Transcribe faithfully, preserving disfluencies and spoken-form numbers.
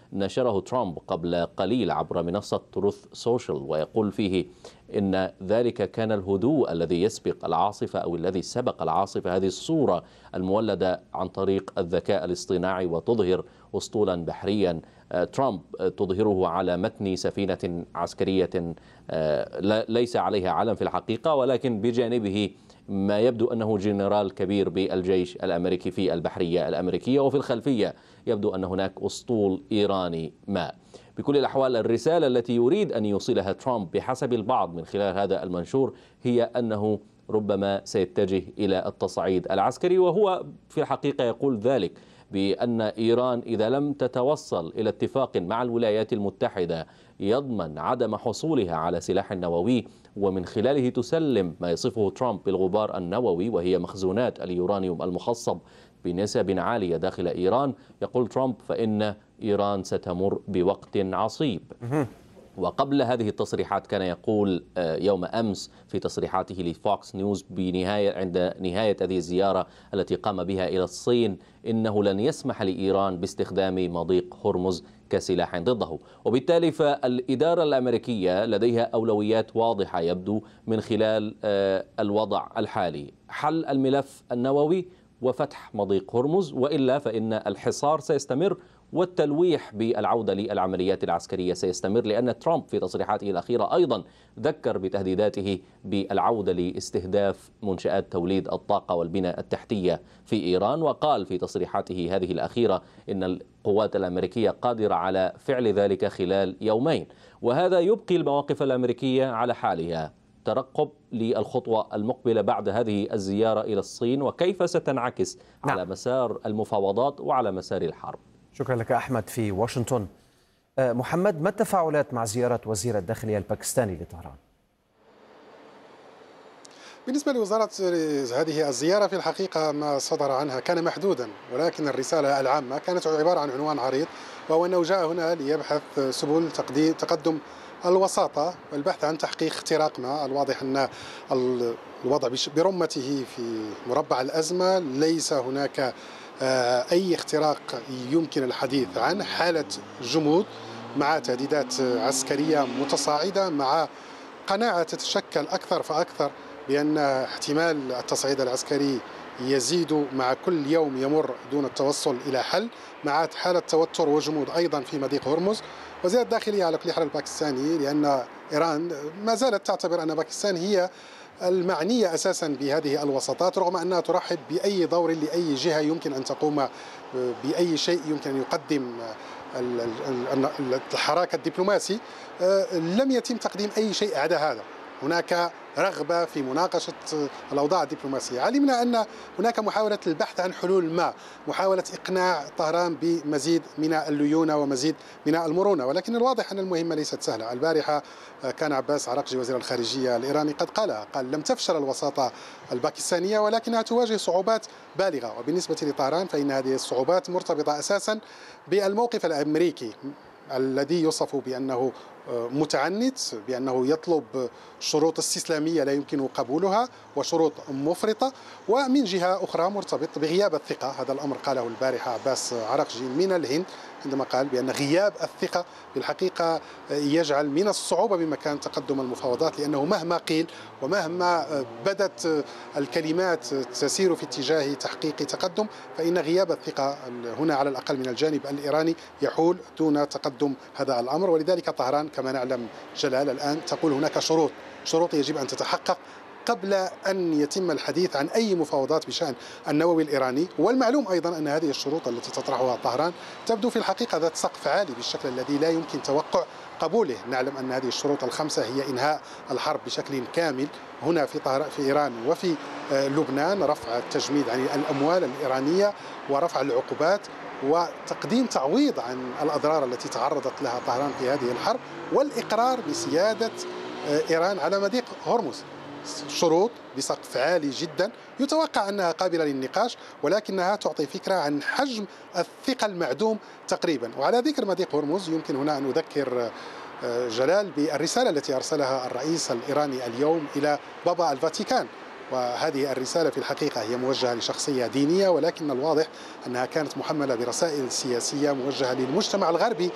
نشره ترامب قبل قليل عبر منصة تروث سوشيال، ويقول فيه إن ذلك كان الهدوء الذي يسبق العاصفة أو الذي سبق العاصفة. هذه الصورة المولدة عن طريق الذكاء الاصطناعي وتظهر أسطولا بحريا ترامب تظهره على متن سفينة عسكرية ليس عليها علم في الحقيقة، ولكن بجانبه ما يبدو أنه جنرال كبير بالجيش الأمريكي في البحرية الأمريكية، وفي الخلفية يبدو أن هناك أسطول إيراني ما. بكل الأحوال الرسالة التي يريد أن يوصلها ترامب بحسب البعض من خلال هذا المنشور هي أنه ربما سيتجه إلى التصعيد العسكري، وهو في الحقيقة يقول ذلك بأن إيران إذا لم تتوصل إلى اتفاق مع الولايات المتحدة يضمن عدم حصولها على سلاح نووي ومن خلاله تسلم ما يصفه ترامب بالغبار النووي، وهي مخزونات اليورانيوم المخصب بنسب عالية داخل إيران، يقول ترامب فإن إيران ستمر بوقت عصيب. وقبل هذه التصريحات كان يقول يوم أمس في تصريحاته لفوكس نيوز بنهاية عند نهاية هذه الزيارة التي قام بها إلى الصين إنه لن يسمح لإيران باستخدام مضيق هرمز كسلاح ضده. وبالتالي فالإدارة الأمريكية لديها أولويات واضحة يبدو من خلال الوضع الحالي: حل الملف النووي وفتح مضيق هرمز، وإلا فإن الحصار سيستمر والتلويح بالعودة للعمليات العسكرية سيستمر، لأن ترامب في تصريحاته الأخيرة أيضا ذكر بتهديداته بالعودة لاستهداف منشآت توليد الطاقة والبنى التحتية في إيران، وقال في تصريحاته هذه الأخيرة إن القوات الأمريكية قادرة على فعل ذلك خلال يومين. وهذا يبقي المواقف الأمريكية على حالها، ترقب للخطوة المقبلة بعد هذه الزيارة إلى الصين وكيف ستنعكس نعم. على مسار المفاوضات وعلى مسار الحرب. شكرا لك أحمد في واشنطن. محمد، ما التفاعلات مع زيارة وزير الداخلية الباكستاني لطهران؟ بالنسبة لوزارة هذه الزيارة في الحقيقة ما صدر عنها كان محدودا، ولكن الرسالة العامة كانت عبارة عن عنوان عريض، وهو أنه جاء هنا ليبحث سبل تقدم الوساطة والبحث عن تحقيق اختراق ما. الواضح أن الوضع برمته في مربع الأزمة، ليس هناك أي اختراق يمكن الحديث عن حالة جمود مع تهديدات عسكرية متصاعدة، مع قناعة تتشكل أكثر فأكثر بأن احتمال التصعيد العسكري يزيد مع كل يوم يمر دون التوصل إلى حل، مع حالة توتر وجمود أيضا في مضيق هرمز. وزير الداخلية على كل حال الباكستاني، لأن إيران ما زالت تعتبر أن باكستان هي المعنية أساسا بهذه الوساطات، رغم أنها ترحب بأي دور لأي جهة يمكن أن تقوم بأي شيء يمكن أن يقدم الحراك الدبلوماسي. لم يتم تقديم أي شيء عدا هذا. هناك رغبة في مناقشة الأوضاع الدبلوماسية. علمنا أن هناك محاولة البحث عن حلول ما، محاولة إقناع طهران بمزيد من الليونة ومزيد من المرونة، ولكن الواضح أن المهمة ليست سهلة. البارحة كان عباس عراقجي وزير الخارجية الإيراني قد قالها، قال لم تفشل الوساطة الباكستانية ولكنها تواجه صعوبات بالغة، وبالنسبة لطهران فإن هذه الصعوبات مرتبطة أساسا بالموقف الأمريكي الذي يوصف بأنه متعنت، بأنه يطلب شروط استسلامية لا يمكن قبولها وشروط مفرطة، ومن جهة أخرى مرتبط بغياب الثقة. هذا الأمر قاله البارحة عباس عراقجي من الهند عندما قال بأن غياب الثقة بالحقيقة يجعل من الصعوبة بمكان تقدم المفاوضات، لأنه مهما قيل ومهما بدت الكلمات تسير في اتجاه تحقيق تقدم، فإن غياب الثقة هنا على الأقل من الجانب الإيراني يحول دون تقدم هذا الأمر. ولذلك طهران كما نعلم جلال الآن تقول هناك شروط شروط يجب أن تتحقق قبل أن يتم الحديث عن أي مفاوضات بشأن النووي الإيراني. والمعلوم أيضا أن هذه الشروط التي تطرحها طهران تبدو في الحقيقة ذات سقف عالي بالشكل الذي لا يمكن توقع قبوله. نعلم أن هذه الشروط الخمسة هي إنهاء الحرب بشكل كامل هنا في طهران في إيران وفي لبنان، رفع التجميد عن الأموال الإيرانية ورفع العقوبات وتقديم تعويض عن الأضرار التي تعرضت لها طهران في هذه الحرب، والإقرار بسيادة إيران على مضيق هرمز. شروط بسقف عالي جدا يتوقع أنها قابلة للنقاش، ولكنها تعطي فكرة عن حجم الثقة المعدوم تقريبا. وعلى ذكر مضيق هرمز يمكن هنا أن أذكر جلال بالرسالة التي أرسلها الرئيس الإيراني اليوم إلى بابا الفاتيكان، وهذه الرسالة في الحقيقة هي موجهة لشخصية دينية، ولكن الواضح أنها كانت محملة برسائل سياسية موجهة للمجتمع الغربي